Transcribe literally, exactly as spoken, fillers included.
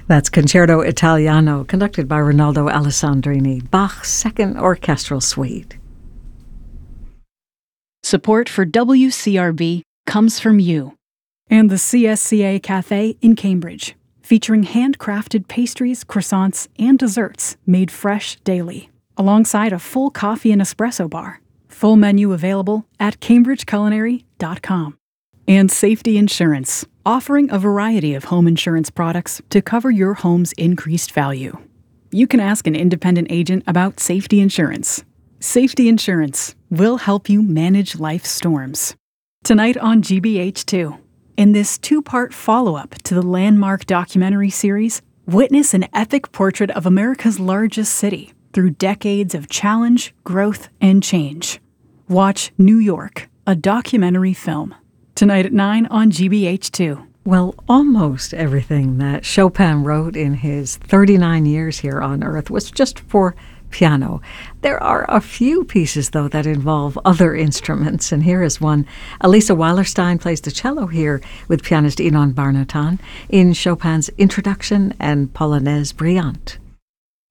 That's Concerto Italiano, conducted by Rinaldo Alessandrini, Bach's Second Orchestral Suite. Support for W C R B comes from you and the C S C A Cafe in Cambridge, featuring handcrafted pastries, croissants, and desserts made fresh daily, alongside a full coffee and espresso bar. Full menu available at cambridge culinary dot com. And Safety Insurance, offering a variety of home insurance products to cover your home's increased value. You can ask an independent agent about Safety Insurance. Safety Insurance will help you manage life's storms. Tonight on G B H two, in this two-part follow-up to the landmark documentary series, witness an epic portrait of America's largest city through decades of challenge, growth, and change. Watch New York, a documentary film. Tonight at nine on G B H two. Well, almost everything that Chopin wrote in his thirty-nine years here on Earth was just for piano. There are a few pieces, though, that involve other instruments, and here is one. Elisa Wallerstein plays the cello here with pianist Ynon Barnatan in Chopin's Introduction and Polonaise Brillante.